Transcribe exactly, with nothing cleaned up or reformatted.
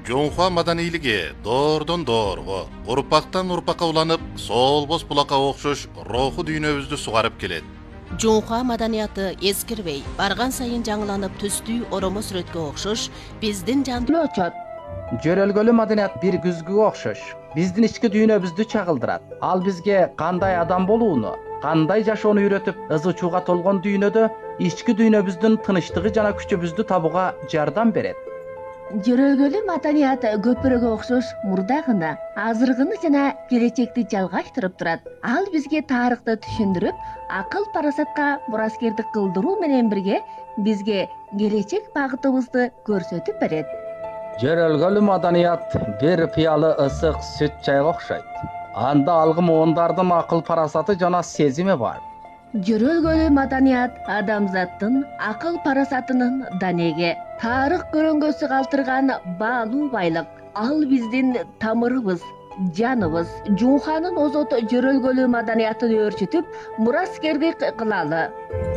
Жоңхуа маданийлиги доордон доорго, урпактан урпакка уланып, солбос булакка окшош руху дүйнөбүздү сугарып келет. Жоңхуа маданияты эскирбей, барган сайын жаңыланып түстүү оромо сүрөткө окшош, биздин жанды Лочот. Жөрөлгөлүү маданият бир күзгүгө окшош. Биздин ички дүйнөбүздү чагылдырат. Ал бизге кандай адам болууну, кандай жашоону үйрөтүп, ызы чууга толгон дүйнөдө ички дүйнөбүздүн тынычтыгы жана күчүбүздү табууга жардам берет. Жөрөлгөлүү маданият көпүрөгө окшош мурдагыны, азыркыны жана келечекти жалгаштырып турат. Ал бизге тарыхты түшүндүрүп, акыл парасатка мураскердик кылдыруу менен бирге бизге келечек багытыбызды көрсөтүп берет. Жөрөлгөлүү маданият бир пыялы ысык сүт чайга окшойт. Анда алгы муундардын акыл парасаты жана сезими бар. Жөрөлгөлүү маданият адамзаттын акыл парасатынын данеге, тарых көрөңгөсү калтырган баалуу байлык. Ал биздин тамырыбыз, жаныбыз. Жоңхуанын озот жөрөлгөлүү маданиятын өөрчүтүп, мураскердик кылалы.